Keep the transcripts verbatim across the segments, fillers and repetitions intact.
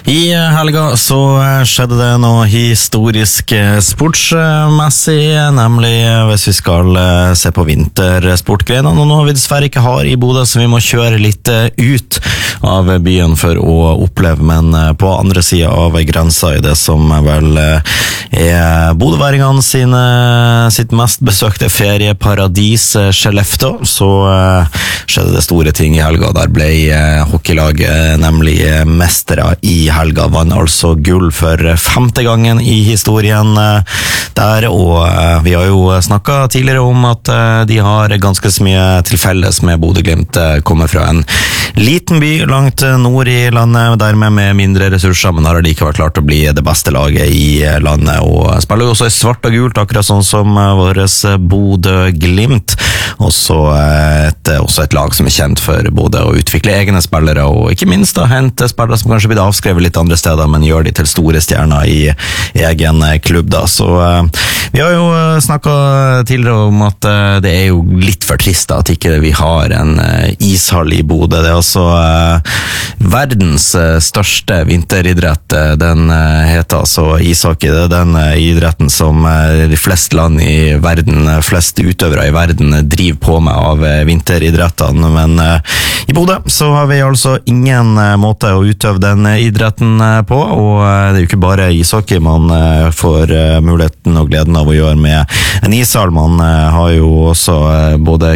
I helga så skjedde det noe historisk sportsmessig, nemlig hvis vi skal se på vintersportgrenene, og noe vi dessverre ikke har i Bodø, så vi må kjøre litt ut av byen for å oppleve, men på andre siden av grensa i det som vel er bodøværingene sine, sitt mest besøkte ferieparadis, Skellefteå, så skjedde det store ting i helga. Der ble hockeylaget nemlig mestere i helga, vann altså gull for femte gangen i historien der, og vi har jo snakket tidligere om at de har ganske så mye til felles med Bodø/Glimt, kommer fra en liten by langt nord i landet, dermed med mindre ressurser, men har likevel klart å bli det beste laget i landet, og spiller jo også i svart og gult, akkurat sånn som våres Bodø/Glimt, og så et, også et lag som er kjent for både å utvikle egne spillere, og ikke minst da hente spillere som kanskje blir avskrevet litt andre steder, men gjør de til store stjerner i egen klubb da. Så uh, vi har jo snakket tidligere om at uh, det er jo litt for trist da, at ikke vi har en uh, ishall i Bodø. Det er altså uh, verdens uh, største vinteridrett. Den uh, heter altså ishockey. Det er den uh, idretten som uh, de fleste land i verden, uh, flest utøvere i verden uh, driver på med av uh, vinteridrettene, men uh, i Bodø så har vi altså ingen uh, måte å utøve den uh, idretten på, og det er jo ikke bare ishockey man får muligheten og gleden av å gjøre med en ishall. Man har jo også både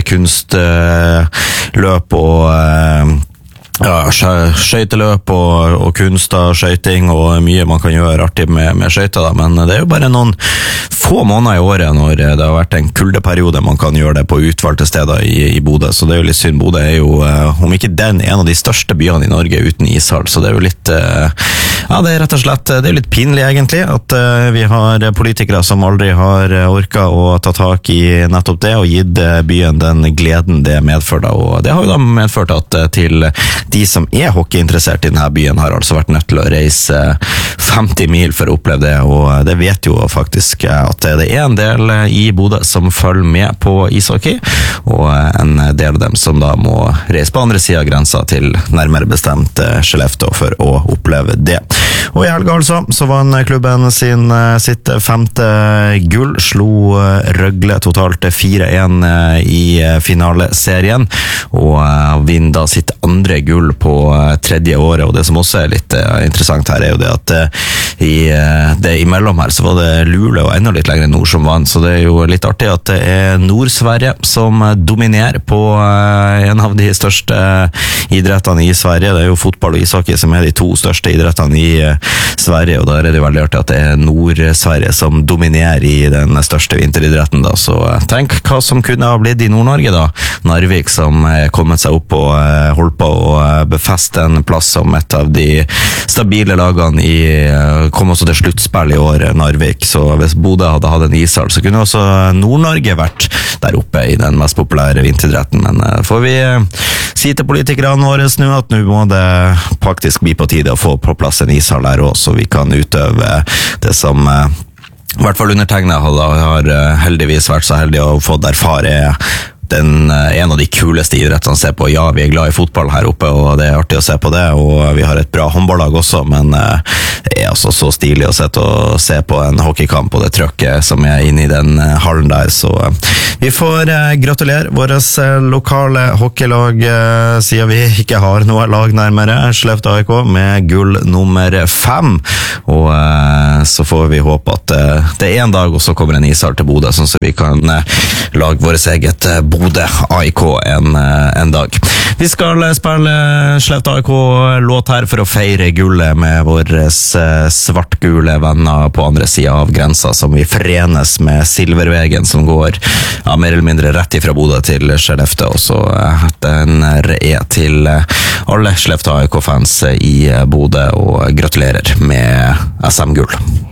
kunstløp og ja, skøyteløp og, og kunst og skøyting og mye man kan gjøre artig med, med skøyter da, men det er jo bare noen få måneder i året når det har vært en kuldeperiode man kan gjøre det på utvalgte steder i, i Bodø, så det er jo litt synd. Bodø er jo, om ikke den, en av de største byene i Norge uten ishall, så det er jo litt, ja, det er rett og slett, det er litt pinlig egentlig, at vi har politikere som aldri har orket å ta tak i nettopp det, og gitt byen den gleden det medfører, og det har jo da medført at til de som er hockeyinteressert i denne byen har altså vært nødt til å reise femti mil for å oppleve det, og det vet jo faktisk at det er en del i Bodø som følger med på ishockey, og en del av dem som da må reise på andre siden av grensa til nærmere bestemt Skellefteå for å oppleve det. Og i helga altså, så vann klubben sin sitt femte gull, slo Røgle totalt fire en i finaleserien, og vinner da sitt andre gull på tredje året, og det som også er litt interessant her er jo det at i det imellom her så var det Luleå og enda litt lenger nord som vann, så det er jo litt artig at det er Nord-Sverige som dominerer på en av de største idrettene i Sverige. Det er jo fotball og ishockey som er de to største idrettene i Sverige, og da er det veldig artig at det er Nord-Sverige som dominerer i den største vinteridretten da, så tenk hva som kunne ha blitt i Nord-Norge da. Narvik som er kommet seg opp og holdt på å befeste en plass som et av de stabile lagene i, kom også til sluttspill i år, Narvik, så hvis Bodø hadde hatt en ishall, så kunne også Nord-Norge vært der oppe i den mest populære vinteridretten, men får vi si til politikerne våre nå at nå må det faktisk bli på tide å få på plass en ishall her også, så vi kan utøve det som i hvert fall undertegnet har heldigvis vært så heldig å få erfare den, en av de kuleste idrettene å se på. Ja, vi er glad i fotball her oppe, og det er artig å se på det, og vi har et bra håndballag også, men det er altså så stilig å sette og se på en hockeykamp og det trøkket som er inne i den hallen der, så vi får gratulere våres lokale hockeylag, siden vi ikke har noe lag nærmere, Skellefteå A I K med gull nummer fem, og så får vi håpe at det en dag også kommer en ishall til Bodø, sånn så vi kan lage våres eget Bodø A I K en, en dag. Vi skal spille Skellefteå A I K-låt her for å feire gullet med våres svartgule venner på andre siden av grensa, som vi forenes med Silvervegen som går ja, mer eller mindre rett ifra Bodø til Skellefteå, og så den er til alle Skellefteå A I K-fans i Bodø, og gratulerer med S M-gull.